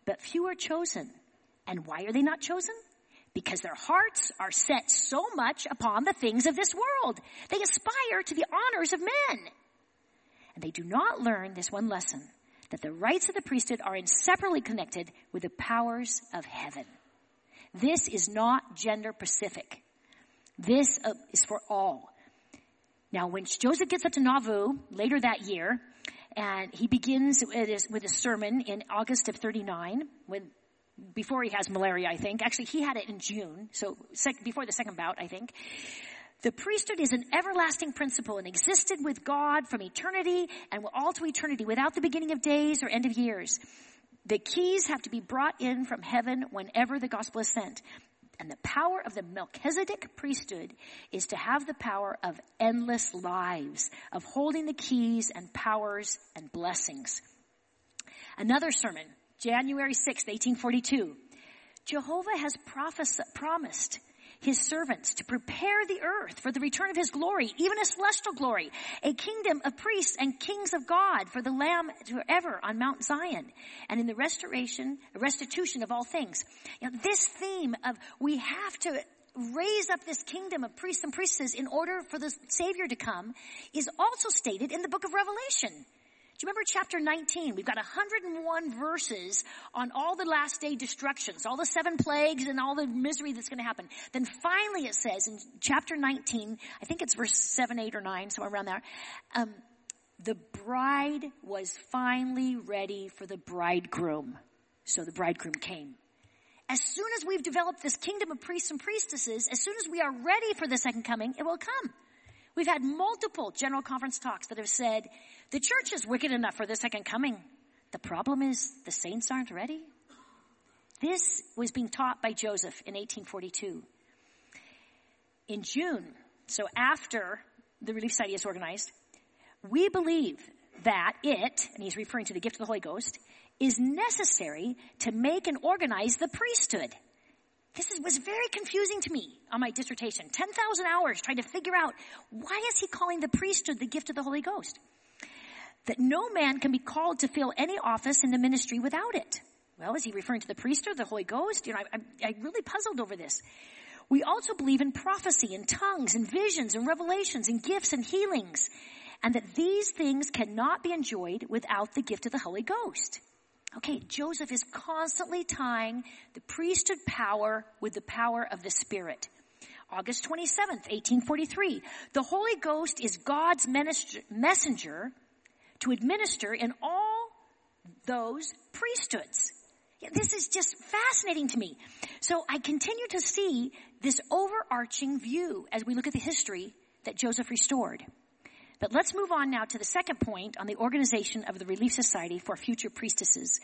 but few are chosen. And why are they not chosen? Because their hearts are set so much upon the things of this world. They aspire to the honors of men. And they do not learn this one lesson, that the rights of the priesthood are inseparably connected with the powers of heaven. This is not gender specific. This is for all. Now, when Joseph gets up to Nauvoo later that year, and he begins with a sermon in August of 39, before he has malaria, I think. Actually, he had it in June, so before the second bout, I think. The priesthood is an everlasting principle and existed with God from eternity and all to eternity without the beginning of days or end of years. The keys have to be brought in from heaven whenever the gospel is sent. And the power of the Melchizedek priesthood is to have the power of endless lives, of holding the keys and powers and blessings. Another sermon, January 6th, 1842. Jehovah has promised his servants to prepare the earth for the return of his glory, even a celestial glory, a kingdom of priests and kings of God for the Lamb forever on Mount Zion, and in the restitution of all things. You know, this theme of we have to raise up this kingdom of priests and priestesses in order for the Savior to come is also stated in the book of Revelation. Do you remember chapter 19? We've got 101 verses on all the last day destructions, all the 7 plagues and all the misery that's going to happen. Then finally it says in chapter 19, I think it's verse 7, 8, or 9, somewhere around there, the bride was finally ready for the bridegroom. So the bridegroom came. As soon as we've developed this kingdom of priests and priestesses, as soon as we are ready for the second coming, it will come. We've had multiple general conference talks that have said, the church is wicked enough for the second coming. The problem is the saints aren't ready. This was being taught by Joseph in 1842. In June, so after the Relief Society is organized, we believe that it, and he's referring to the gift of the Holy Ghost, is necessary to make and organize the priesthood. This was very confusing to me on my dissertation. 10,000 hours trying to figure out why is he calling the priesthood the gift of the Holy Ghost? That no man can be called to fill any office in the ministry without it. Well, is he referring to the priesthood, the Holy Ghost? You know, I'm really puzzled over this. We also believe in prophecy and tongues and visions and revelations and gifts and healings, and that these things cannot be enjoyed without the gift of the Holy Ghost. Okay, Joseph is constantly tying the priesthood power with the power of the Spirit. August 27th, 1843. The Holy Ghost is God's messenger to administer in all those priesthoods. This is just fascinating to me. So I continue to see this overarching view as we look at the history that Joseph restored. But let's move on now to the second point on the organization of the Relief Society for future priestesses.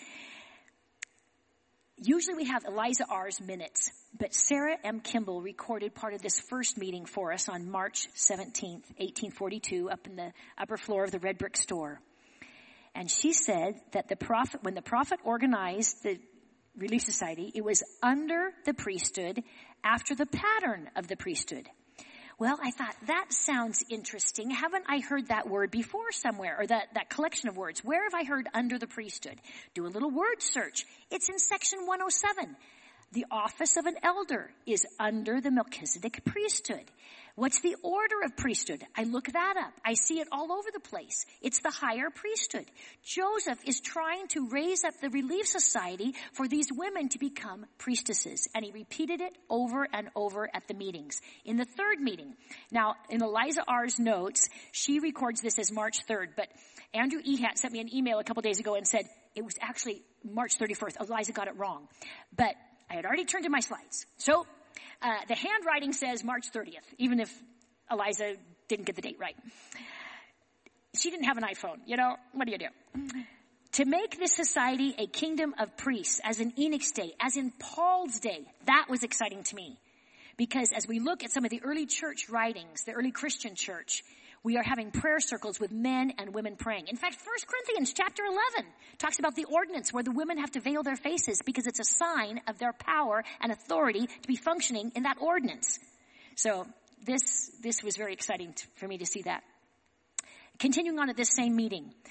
Usually we have Eliza R.'s minutes, but Sarah M. Kimball recorded part of this first meeting for us on March 17th, 1842, up in the upper floor of the Red Brick Store. And she said that when the prophet organized the Relief Society, it was under the priesthood, after the pattern of the priesthood. Well, I thought, that sounds interesting. Haven't I heard that word before somewhere, or that collection of words? Where have I heard under the priesthood? Do a little word search. It's in section 107. The office of an elder is under the Melchizedek priesthood. What's the order of priesthood? I look that up. I see it all over the place. It's the higher priesthood. Joseph is trying to raise up the Relief Society for these women to become priestesses. And he repeated it over and over at the meetings. In the third meeting, now in Eliza R.'s notes, she records this as March 3rd, but Andrew Ehat sent me an email a couple days ago and said it was actually March 31st. Eliza got it wrong. But I had already turned in my slides. So the handwriting says March 30th, even if Eliza didn't get the date right. She didn't have an iPhone, you know, what do you do? To make this society a kingdom of priests, as in Enoch's day, as in Paul's day, that was exciting to me. Because as we look at some of the early church writings, the early Christian church, we are having prayer circles with men and women praying. In fact, 1 Corinthians chapter 11 talks about the ordinance where the women have to veil their faces because it's a sign of their power and authority to be functioning in that ordinance. So this was very exciting for me to see that. Continuing on at this same meeting,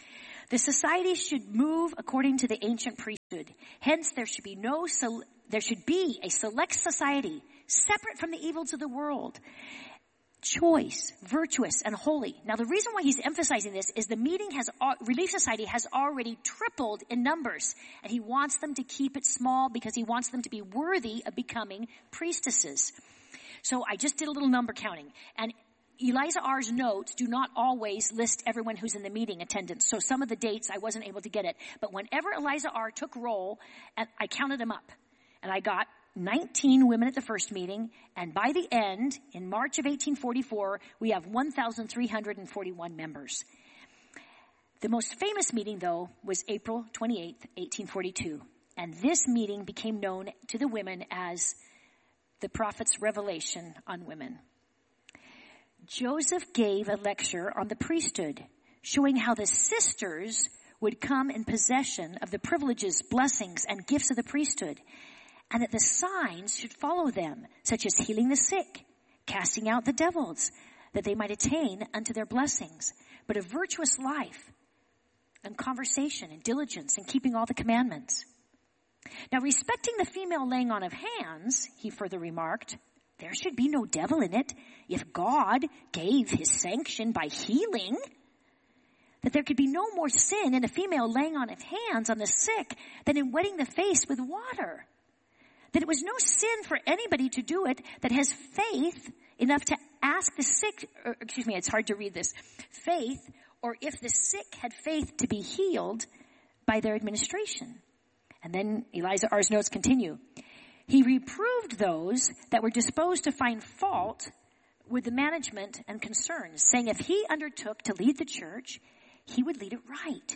The society should move according to the ancient priesthood. Hence, there should be a select society separate from the evils of the world. Choice, virtuous, and holy. Now, the reason why he's emphasizing this is the Relief Society has already tripled in numbers, and he wants them to keep it small because he wants them to be worthy of becoming priestesses. So I just did a little number counting, and Eliza R.'s notes do not always list everyone who's in the meeting attendance. So some of the dates I wasn't able to get it. But whenever Eliza R. took roll, I counted them up. And I got 19 women at the first meeting. And by the end, in March of 1844, we have 1,341 members. The most famous meeting, though, was April 28th, 1842. And this meeting became known to the women as the Prophet's Revelation on Women. Joseph gave a lecture on the priesthood, showing how the sisters would come in possession of the privileges, blessings, and gifts of the priesthood, and that the signs should follow them, such as healing the sick, casting out the devils, that they might attain unto their blessings, but a virtuous life, and conversation, and diligence, and keeping all the commandments. Now, respecting the female laying on of hands, he further remarked, there should be no devil in it if God gave his sanction by healing. That there could be no more sin in a female laying on of hands on the sick than in wetting the face with water. That it was no sin for anybody to do it that has faith enough to ask the sick, it's hard to read this, faith, or if the sick had faith to be healed by their administration. And then Eliza R.'s notes continue. He reproved those that were disposed to find fault with the management and concerns, saying if he undertook to lead the church, he would lead it right.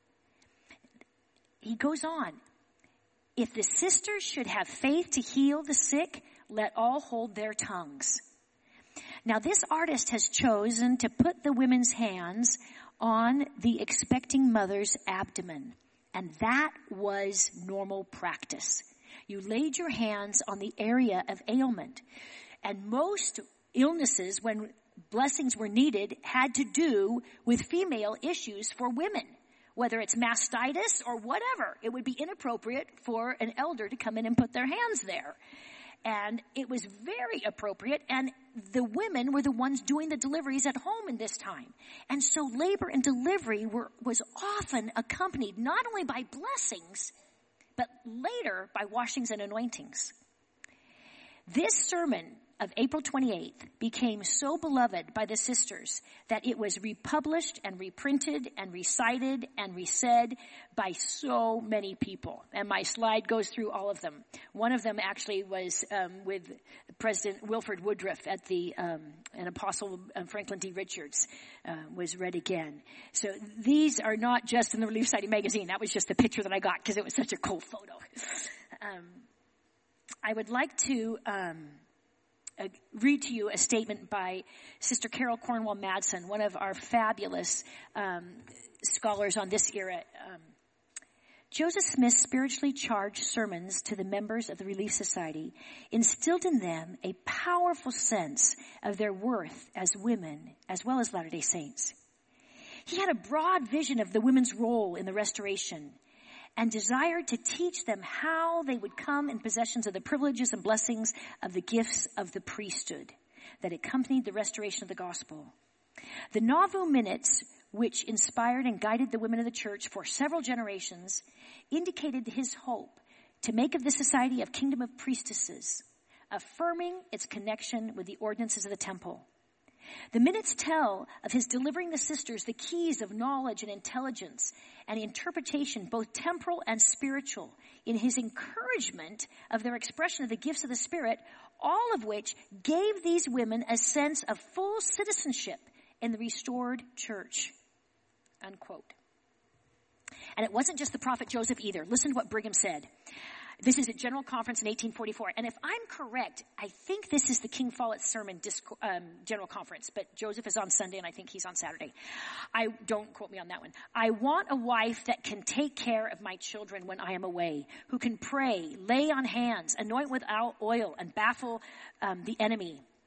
He goes on, if the sisters should have faith to heal the sick, let all hold their tongues. Now, this artist has chosen to put the women's hands on the expecting mother's abdomen, and that was normal practice. You laid your hands on the area of ailment. And most illnesses, when blessings were needed, had to do with female issues for women. Whether it's mastitis or whatever, it would be inappropriate for an elder to come in and put their hands there. And it was very appropriate, and the women were the ones doing the deliveries at home in this time. And so labor and delivery was often accompanied not only by blessings, but later by washings and anointings. This sermon of April 28th became so beloved by the sisters that it was republished and reprinted and recited and resaid by so many people. And my slide goes through all of them. One of them actually was with President Wilford Woodruff at the an Apostle Franklin D. Richards was read again. So these are not just in the Relief Society magazine. That was just the picture that I got because it was such a cool photo. I would like to read to you a statement by Sister Carol Cornwell Madsen, one of our fabulous scholars on this era. Joseph Smith's spiritually charged sermons to the members of the Relief Society instilled in them a powerful sense of their worth as women, as well as Latter-day Saints. He had a broad vision of the women's role in the restoration and desired to teach them how they would come in possession of the privileges and blessings of the gifts of the priesthood that accompanied the restoration of the gospel. The Nauvoo Minutes, which inspired and guided the women of the church for several generations, indicated his hope to make of the society a kingdom of priestesses, affirming its connection with the ordinances of the temple. The minutes tell of his delivering the sisters the keys of knowledge and intelligence and interpretation, both temporal and spiritual, in his encouragement of their expression of the gifts of the Spirit, all of which gave these women a sense of full citizenship in the restored church. Unquote. And it wasn't just the prophet Joseph either. Listen to what Brigham said. This is a general conference in 1844. And if I'm correct, I think this is the King Follett Sermon General Conference. But Joseph is on Sunday and I think he's on Saturday. Don't quote me on that one. I want a wife that can take care of my children when I am away, who can pray, lay on hands, anoint with oil, and baffle the enemy.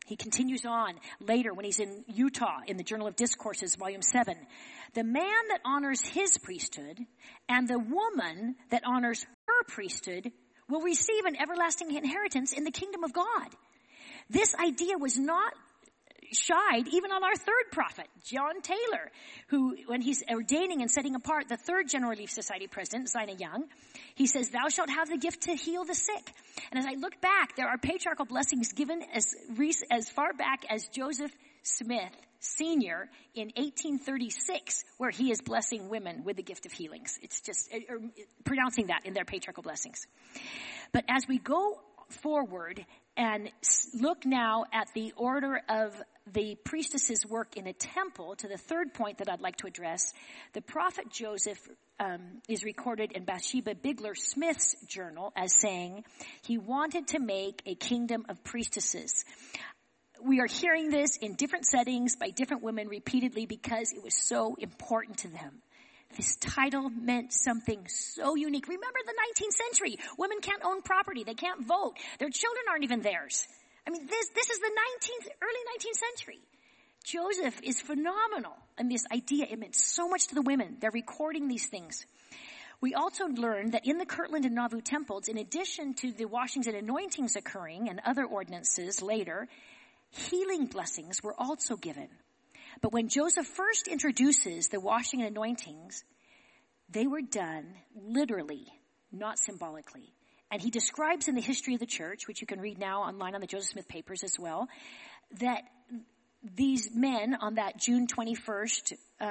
He continues on later when he's in Utah in the Journal of Discourses, Volume 7. The man that honors his priesthood and the woman that honors her priesthood will receive an everlasting inheritance in the kingdom of God. This idea was not shied even on our third prophet, John Taylor, who, when he's ordaining and setting apart the third General Relief Society president, Zina Young, he says, thou shalt have the gift to heal the sick. And as I look back, there are patriarchal blessings given as far back as Joseph Smith Sr. in 1836, where he is blessing women with the gift of healings. It's just pronouncing that in their patriarchal blessings. But as we go forward and look now at the order of the priestess's work in a temple, to the third point that I'd like to address, the prophet Joseph is recorded in Bathsheba Bigler Smith's journal as saying he wanted to make a kingdom of priestesses. We are hearing this in different settings by different women repeatedly because it was so important to them. This title meant something so unique. Remember the 19th century. Women can't own property. They can't vote. Their children aren't even theirs. I mean, this is the early 19th century. Joseph is phenomenal in this idea. It meant so much to the women. They're recording these things. We also learned that in the Kirtland and Nauvoo temples, in addition to the washings and anointings occurring and other ordinances later, healing blessings were also given. But when Joseph first introduces the washing and anointings, they were done literally, not symbolically. And he describes in the history of the church, which you can read now online on the Joseph Smith Papers as well, that these men on that June 21st,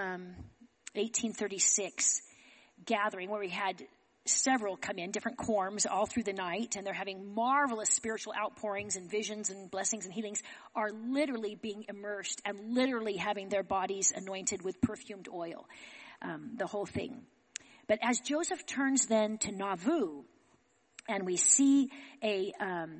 1836 gathering where we had several come in, different quorums all through the night, and they're having marvelous spiritual outpourings and visions and blessings and healings, are literally being immersed and literally having their bodies anointed with perfumed oil, the whole thing. But as Joseph turns then to Nauvoo, and we see a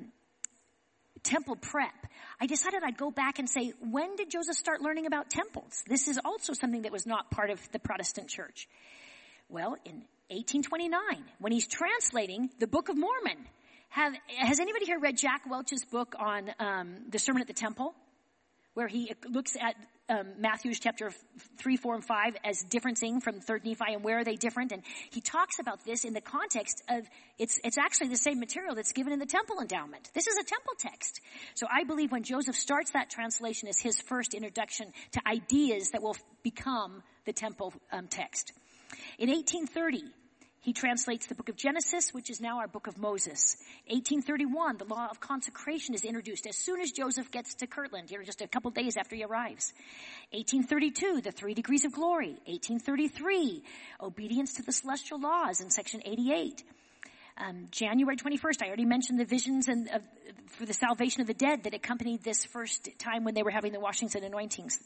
temple prep, I decided I'd go back and say, when did Joseph start learning about temples? This is also something that was not part of the Protestant church. Well, in 1829, when he's translating the Book of Mormon. Has anybody here read Jack Welch's book on the Sermon at the Temple, where he looks at Matthew's chapter 3, 4, and 5 as differencing from 3rd Nephi, and where are they different? And he talks about this in the context of it's actually the same material that's given in the temple endowment. This is a temple text. So I believe when Joseph starts that translation as his first introduction to ideas that will become the temple text. In 1830, he translates the book of Genesis, which is now our book of Moses. 1831, the law of consecration is introduced as soon as Joseph gets to Kirtland, just a couple days after he arrives. 1832, the 3 degrees of glory. 1833, obedience to the celestial laws in section 88. January 21st, I already mentioned the visions and for the salvation of the dead that accompanied this first time when they were having the washings and anointings.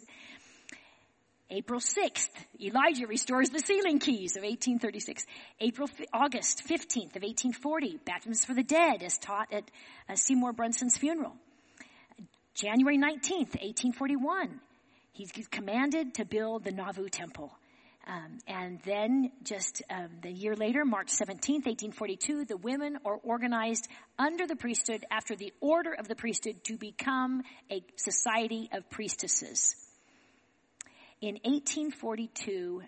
April 6th, Elijah restores the sealing keys of 1836. August 15th of 1840, baptisms for the dead as taught at Seymour Brunson's funeral. January 19th, 1841, he's commanded to build the Nauvoo Temple. And then just the year later, March 17th, 1842, the women are organized under the priesthood after the order of the priesthood to become a society of priestesses. In 1842,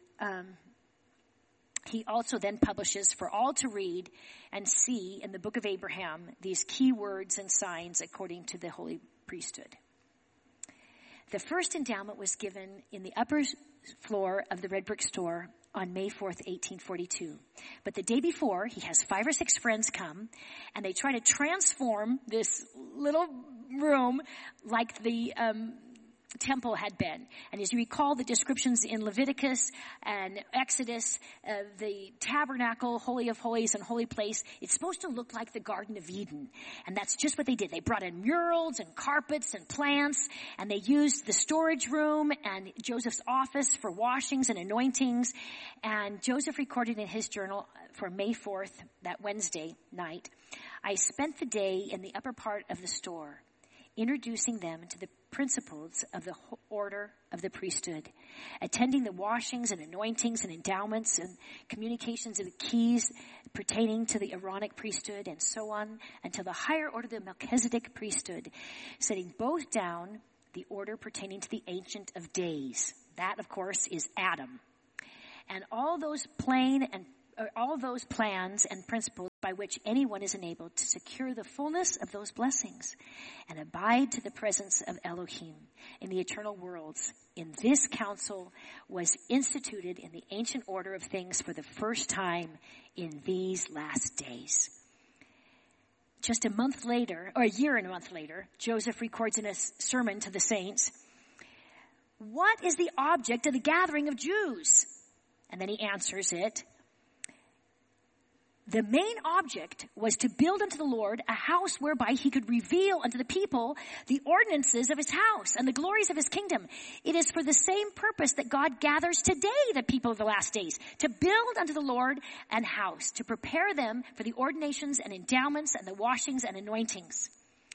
he also then publishes for all to read and see in the Book of Abraham these key words and signs according to the holy priesthood. The first endowment was given in the upper floor of the Red Brick Store on May 4th, 1842. But the day before, he has 5 or 6 friends come, and they try to transform this little room like the temple had been. And as you recall the descriptions in Leviticus and Exodus, the tabernacle, Holy of Holies and Holy Place, it's supposed to look like the Garden of Eden. And that's just what they did. They brought in murals and carpets and plants, and they used the storage room and Joseph's office for washings and anointings. And Joseph recorded in his journal for May 4th, that Wednesday night, I spent the day in the upper part of the store, introducing them to the principles of the order of the priesthood, attending the washings and anointings and endowments and communications of the keys pertaining to the Aaronic priesthood, and so on, until the higher order, the Melchizedek priesthood, setting both down the order pertaining to the Ancient of Days. That, of course, is Adam. And all those plans and principles by which anyone is enabled to secure the fullness of those blessings and abide to the presence of Elohim in the eternal worlds. In this council was instituted in the ancient order of things for the first time in these last days. Just a month later, or a year and a month later, Joseph records in a sermon to the saints, "What is the object of the gathering of Jews?" And then he answers it. The main object was to build unto the Lord a house whereby he could reveal unto the people the ordinances of his house and the glories of his kingdom. It is for the same purpose that God gathers today the people of the last days, to build unto the Lord an house, to prepare them for the ordinations and endowments and the washings and anointings.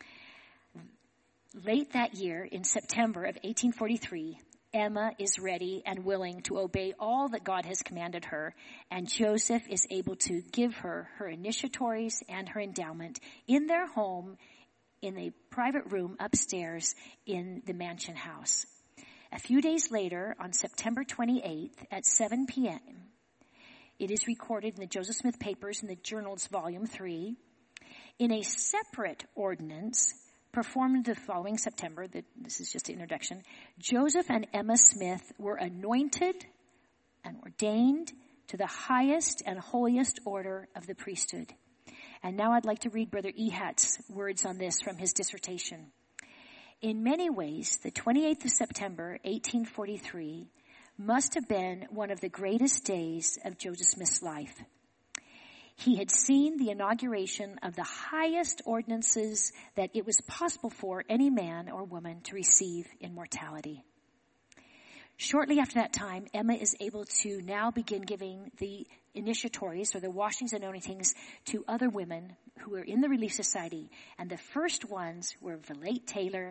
Late that year, in September of 1843, Emma is ready and willing to obey all that God has commanded her, and Joseph is able to give her her initiatories and her endowment in their home in a private room upstairs in the mansion house. A few days later, on September 28th at 7 p.m., it is recorded in the Joseph Smith Papers in the Journals, Volume 3, in a separate ordinance performed the following September, this is just an introduction, Joseph and Emma Smith were anointed and ordained to the highest and holiest order of the priesthood. And now I'd like to read Brother Ehat's words on this from his dissertation. In many ways, the 28th of September, 1843, must have been one of the greatest days of Joseph Smith's life. He had seen the inauguration of the highest ordinances that it was possible for any man or woman to receive in mortality. Shortly after that time, Emma is able to now begin giving the initiatories or the washings and anointings to other women who were in the Relief Society. And the first ones were Valete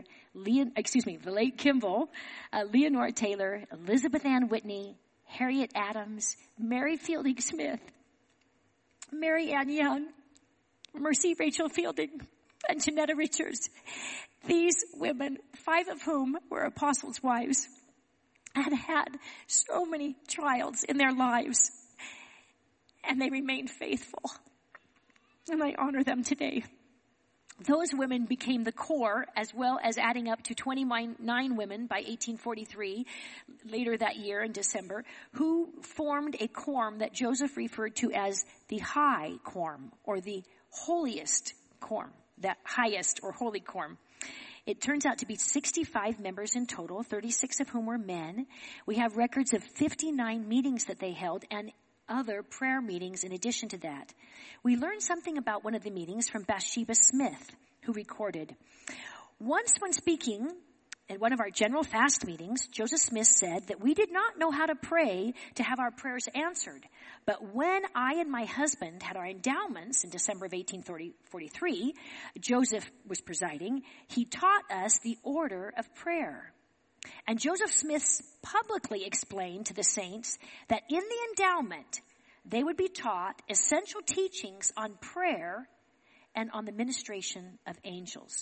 Kimball, Leonora Taylor, Elizabeth Ann Whitney, Harriet Adams, Mary Fielding Smith, Mary Ann Young, Mercy Rachel Fielding, and Janetta Richards. These women, 5 of whom were apostles' wives, had so many trials in their lives, and they remained faithful. And I honor them today. Those women became the core, as well as adding up to 29 women by 1843, later that year in December, who formed a quorum that Joseph referred to as the high quorum, or the holiest quorum, that highest or holy quorum. It turns out to be 65 members in total, 36 of whom were men. We have records of 59 meetings that they held and other prayer meetings in addition to that. We learned something about one of the meetings from Bathsheba Smith, who recorded, "Once when speaking at one of our general fast meetings, Joseph Smith said that we did not know how to pray to have our prayers answered. But when I and my husband had our endowments in December of 1843, Joseph was presiding, he taught us the order of prayer. And Joseph Smith publicly explained to the saints that in the endowment, they would be taught essential teachings on prayer and on the ministration of angels."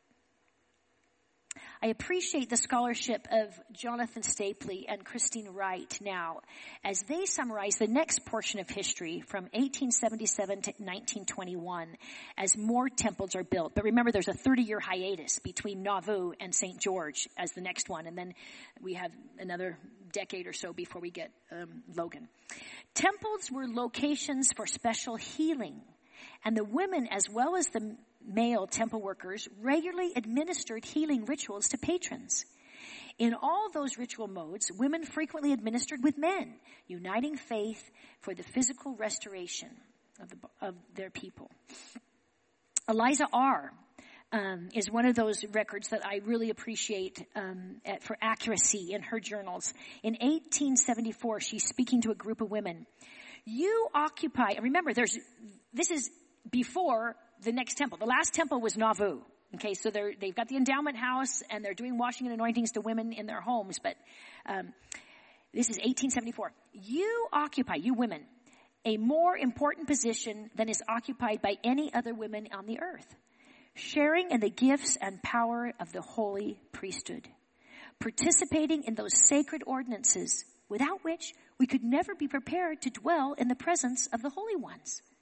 I appreciate the scholarship of Jonathan Stapley and Christine Wright now as they summarize the next portion of history from 1877 to 1921 as more temples are built. But remember, there's a 30-year hiatus between Nauvoo and St. George as the next one, and then we have another decade or so before we get Logan. Temples were locations for special healing, and the women as well as the male temple workers regularly administered healing rituals to patrons. In all those ritual modes, women frequently administered with men, uniting faith for the physical restoration of their people. Eliza R. Is one of those records that I really appreciate for accuracy in her journals. In 1874, she's speaking to a group of women. You occupy, and remember, this is before the next temple. The last temple was Nauvoo. Okay, so they've got the endowment house and they're doing washing and anointings to women in their homes. But this is 1874. You occupy, you women, a more important position than is occupied by any other women on the earth, sharing in the gifts and power of the holy priesthood, participating in those sacred ordinances without which we could never be prepared to dwell in the presence of the holy ones.